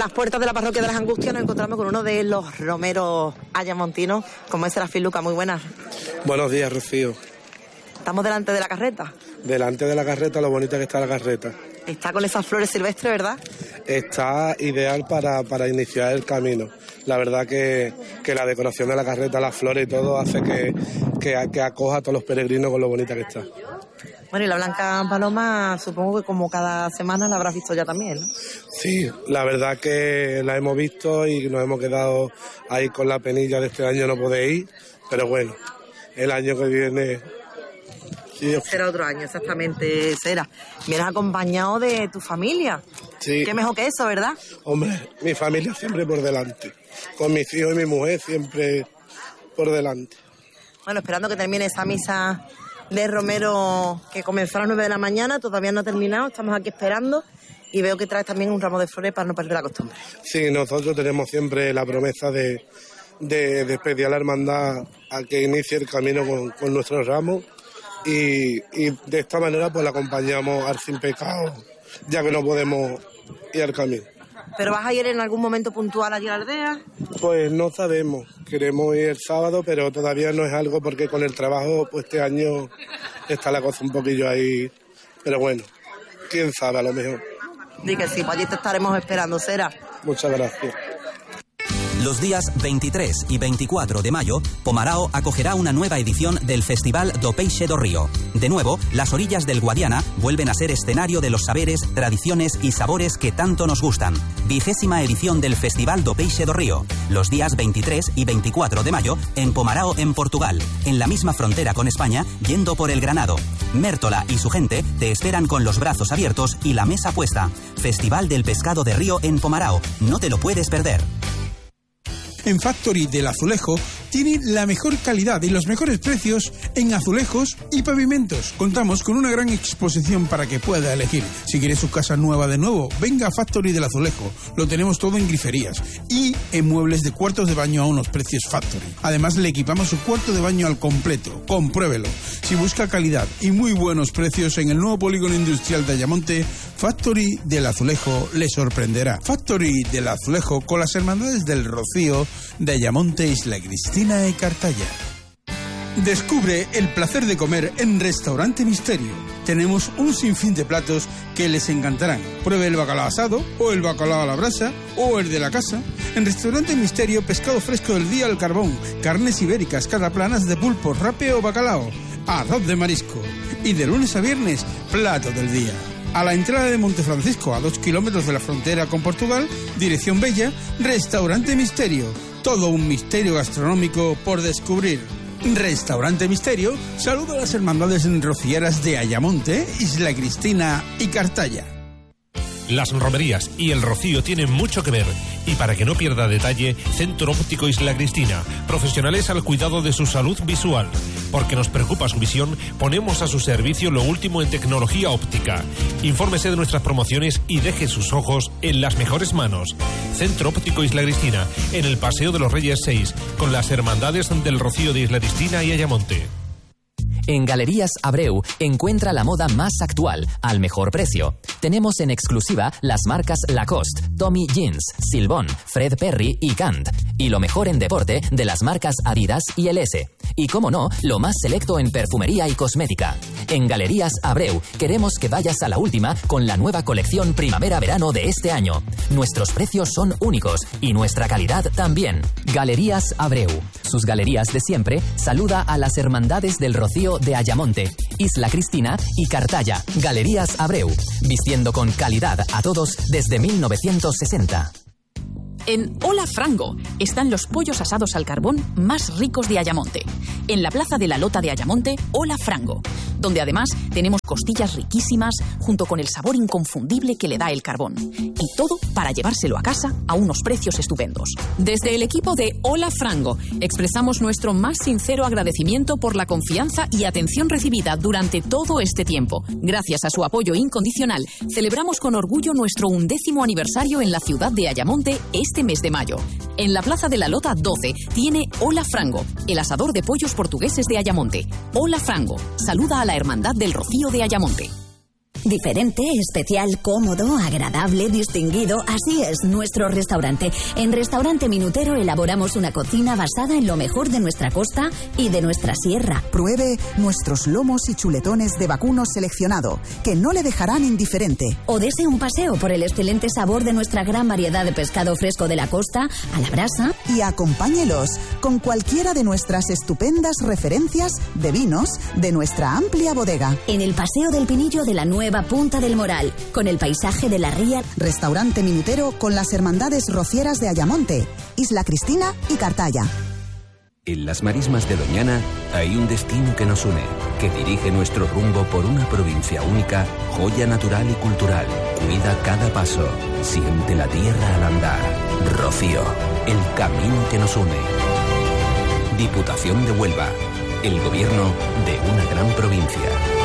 las puertas de la parroquia de las Angustias nos encontramos con uno de los romeros ayamontinos, como es Serafín Luca. Muy buenas. Buenos días, Rocío. Estamos delante de la carreta. Delante de la carreta, lo bonita que está la carreta. Está con esas flores silvestres, ¿verdad? Está ideal para iniciar el camino. La verdad que la decoración de la carreta, las flores y todo hace que acoja a todos los peregrinos con lo bonita que está. Bueno, y la Blanca Paloma, supongo que como cada semana la habrás visto ya también, ¿no? Sí, la verdad que la hemos visto y nos hemos quedado ahí con la penilla de este año, no podéis ir, pero bueno, el año que viene... Sí, será otro año, exactamente, Sera. Vienes acompañado de tu familia. Sí. Qué mejor que eso, ¿verdad? Hombre, mi familia siempre por delante. Con mis hijos y mi mujer siempre por delante. Bueno, esperando que termine esa misa de Romero que comenzó a las 9 de la mañana, todavía no ha terminado, estamos aquí esperando y veo que traes también un ramo de flores para no perder la costumbre. Sí, nosotros tenemos siempre la promesa de pedir a la hermandad a que inicie el camino con nuestros ramos y de esta manera pues la acompañamos al sin pecado, ya que no podemos ir al camino. ¿Pero vas a ir en algún momento puntual allí a la aldea? Pues no sabemos, queremos ir el sábado, pero todavía no es algo porque con el trabajo pues este año está la cosa un poquillo ahí, pero bueno, quién sabe, a lo mejor. Di que sí, pues allí te estaremos esperando, Sera. Muchas gracias. Los días 23 y 24 de mayo, Pomarao acogerá una nueva edición del Festival do Peixe do Río. De nuevo, las orillas del Guadiana vuelven a ser escenario de los saberes, tradiciones y sabores que tanto nos gustan. 20ª edición del Festival do Peixe do Río. Los días 23 y 24 de mayo, en Pomarao, en Portugal, en la misma frontera con España, yendo por el Granado. Mértola y su gente te esperan con los brazos abiertos y la mesa puesta. Festival del Pescado de Río en Pomarao. No te lo puedes perder. En Factory del Azulejo tiene la mejor calidad y los mejores precios en azulejos y pavimentos. Contamos con una gran exposición para que pueda elegir. Si quiere su casa nueva de nuevo, venga a Factory del Azulejo. Lo tenemos todo en griferías y en muebles de cuartos de baño a unos precios Factory. Además le equipamos su cuarto de baño al completo. Compruébelo. Si busca calidad y muy buenos precios en el nuevo polígono industrial de Ayamonte, Factory del Azulejo le sorprenderá. Factory del Azulejo con las hermandades del Rocío de Ayamonte, Isla Cristina y Cartaya. Descubre el placer de comer en Restaurante Misterio. Tenemos un sinfín de platos que les encantarán. Pruebe el bacalao asado, o el bacalao a la brasa, o el de la casa. En Restaurante Misterio, pescado fresco del día al carbón, carnes ibéricas, cataplanas de pulpo, rape o bacalao, arroz de marisco. Y de lunes a viernes, plato del día. A la entrada de Montefrancisco, a 2 kilómetros de la frontera con Portugal, dirección Bella, Restaurante Misterio. Todo un misterio gastronómico por descubrir. Restaurante Misterio saluda a las hermandades rocieras de Ayamonte, Isla Cristina y Cartaya. Las romerías y el rocío tienen mucho que ver. Y para que no pierda detalle, Centro Óptico Isla Cristina, profesionales al cuidado de su salud visual. Porque nos preocupa su visión, ponemos a su servicio lo último en tecnología óptica. Infórmese de nuestras promociones y deje sus ojos en las mejores manos. Centro Óptico Isla Cristina, en el Paseo de los Reyes 6, con las hermandades del Rocío de Isla Cristina y Ayamonte. En Galerías Abreu encuentra la moda más actual, al mejor precio. Tenemos en exclusiva las marcas Lacoste, Tommy Jeans, Silbón, Fred Perry y Kant. Y lo mejor en deporte de las marcas Adidas y LS. Y como no, lo más selecto en perfumería y cosmética. En Galerías Abreu queremos que vayas a la última con la nueva colección primavera-verano de este año. Nuestros precios son únicos y nuestra calidad también. Galerías Abreu. Sus galerías de siempre saluda a las hermandades del Rocío de Ayamonte, Isla Cristina y Cartaya. Galerías Abreu, vistiendo con calidad a todos desde 1960. En Hola Frango están los pollos asados al carbón más ricos de Ayamonte. En la plaza de la Lota de Ayamonte, Hola Frango, donde además tenemos costillas riquísimas junto con el sabor inconfundible que le da el carbón. Y todo para llevárselo a casa a unos precios estupendos. Desde el equipo de Hola Frango expresamos nuestro más sincero agradecimiento por la confianza y atención recibida durante todo este tiempo. Gracias a su apoyo incondicional, celebramos con orgullo nuestro 11º aniversario en la ciudad de Ayamonte este mes de mayo. En la Plaza de la Lota 12 tiene Hola Frango, el asador de pollos portugueses de Ayamonte. Hola Frango, saluda a la Hermandad del Rocío de Ayamonte. Diferente, especial, cómodo, agradable, distinguido. Así es nuestro restaurante. En Restaurante Minutero elaboramos una cocina basada en lo mejor de nuestra costa y de nuestra sierra. Pruebe nuestros lomos y chuletones de vacuno seleccionado, que no le dejarán indiferente. O dese un paseo por el excelente sabor de nuestra gran variedad de pescado fresco de la costa, a la brasa. Y acompáñelos con cualquiera de nuestras estupendas referencias de vinos de nuestra amplia bodega. En el Paseo del Pinillo de la nueva Punta del Moral, con el paisaje de la ría. Restaurante Minutero con las hermandades rocieras de Ayamonte, Isla Cristina y Cartaya. En las marismas de Doñana hay un destino que nos une, que dirige nuestro rumbo por una provincia única, joya natural y cultural. Cuida cada paso, siente la tierra al andar. Rocío, el camino que nos une. Diputación de Huelva, el gobierno de una gran provincia.